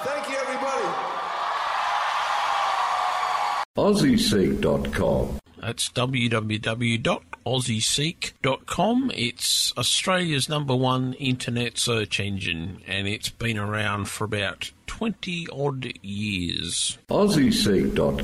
Thank you, everybody. AussieSeek.com. That's www.aussieseek.com. It's Australia's #1 internet search engine, and it's been around for about 20-odd years. AussieSeek.com.